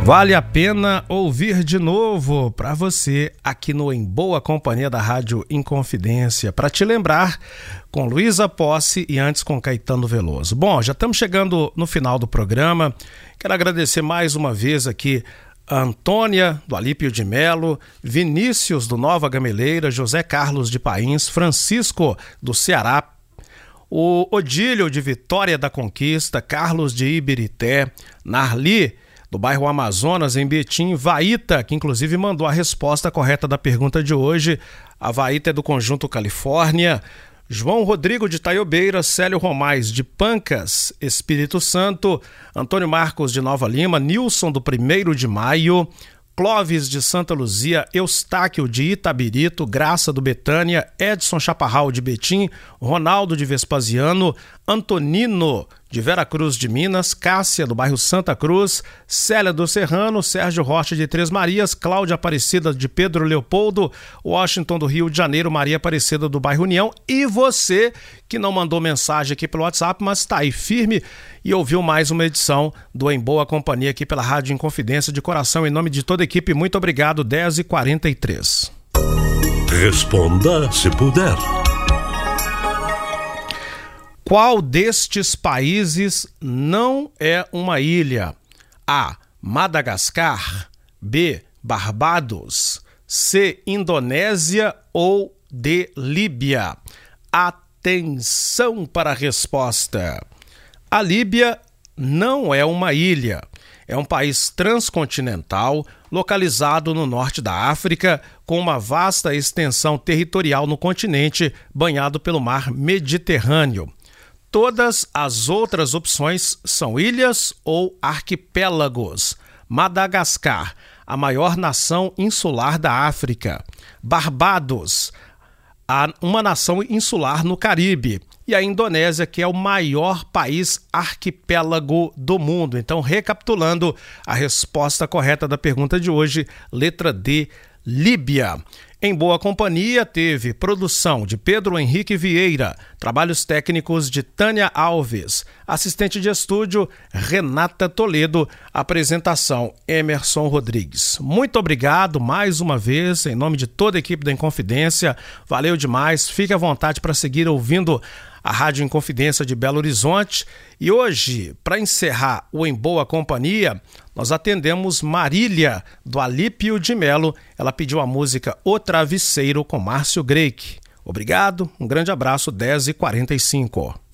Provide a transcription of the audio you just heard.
Vale a pena ouvir de novo para você aqui no Em Boa Companhia da Rádio Inconfidência, para te lembrar com Luísa Posse e antes com Caetano Veloso. Bom, já estamos chegando no final do programa. Quero agradecer mais uma vez aqui a Antônia do Alípio de Melo, Vinícius do Nova Gameleira, José Carlos de Pains, Francisco do Ceará, o Odílio de Vitória da Conquista, Carlos de Ibirité, Narli do bairro Amazonas, em Betim, Vaíta, que inclusive mandou a resposta correta da pergunta de hoje. A Vaíta é do Conjunto Califórnia. João Rodrigo de Taiobeira, Célio Romais de Pancas, Espírito Santo, Antônio Marcos de Nova Lima, Nilson do 1º de Maio, Clóvis de Santa Luzia, Eustáquio de Itabirito, Graça do Betânia, Edson Chaparral de Betim, Ronaldo de Vespasiano, Antonino de Veracruz de Minas, Cássia do bairro Santa Cruz, Célia do Serrano, Sérgio Rocha de Três Marias, Cláudia Aparecida de Pedro Leopoldo, Washington do Rio de Janeiro, Maria Aparecida do bairro União e você que não mandou mensagem aqui pelo WhatsApp, mas está aí firme e ouviu mais uma edição do Em Boa Companhia aqui pela Rádio Inconfidência. De coração, em nome de toda a equipe, muito obrigado. 10h43. Responda se puder. Qual destes países não é uma ilha? A. Madagascar, B. Barbados, C. Indonésia ou D. Líbia? Atenção para a resposta. A Líbia não é uma ilha. É um país transcontinental localizado no norte da África, com uma vasta extensão territorial no continente, banhado pelo mar Mediterrâneo. Todas as outras opções são ilhas ou arquipélagos. Madagascar, a maior nação insular da África. Barbados, uma nação insular no Caribe. E a Indonésia, que é o maior país arquipélago do mundo. Então, recapitulando, a resposta correta da pergunta de hoje, letra D, Líbia. Em Boa Companhia teve produção de Pedro Henrique Vieira, trabalhos técnicos de Tânia Alves, assistente de estúdio Renata Toledo, apresentação Emerson Rodrigues. Muito obrigado mais uma vez, em nome de toda a equipe da Inconfidência, valeu demais, fique à vontade para seguir ouvindo a Rádio Inconfidência de Belo Horizonte. E hoje, para encerrar o Em Boa Companhia, nós atendemos Marília, do Alípio de Melo. Ela pediu a música O Travesseiro com Márcio Greik. Obrigado, um grande abraço, 10h45.